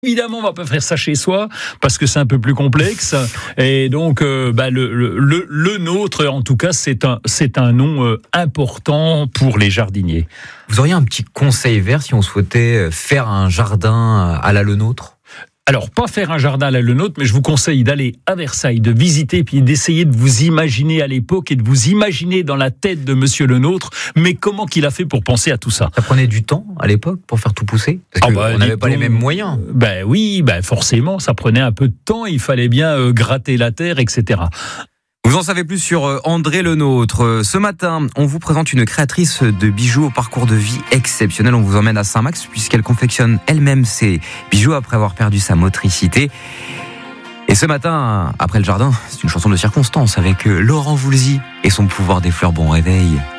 Évidemment, on va pas faire ça chez soi parce que c'est un peu plus complexe. Et donc, le nôtre, en tout cas, c'est un nom important pour les jardiniers. Vous auriez un petit conseil vert si on souhaitait faire un jardin à la Le Nôtre ? Alors, pas faire un jardin à la Le Nôtre, mais je vous conseille d'aller à Versailles, de visiter, puis d'essayer de vous imaginer à l'époque et de vous imaginer dans la tête de Monsieur Le Nôtre, mais comment qu'il a fait pour penser à tout ça. Ça prenait du temps à l'époque pour faire tout pousser ? Parce qu'on n'avait pas les mêmes moyens. Oui, forcément, ça prenait un peu de temps, il fallait bien gratter la terre, etc. Vous en savez plus sur André Le Nôtre. Ce matin, on vous présente une créatrice de bijoux au parcours de vie exceptionnel. On vous emmène à Saint-Max puisqu'elle confectionne elle-même ses bijoux après avoir perdu sa motricité. Et ce matin, après le jardin, c'est une chanson de circonstance avec Laurent Voulzy et son pouvoir des fleurs. Bon réveil.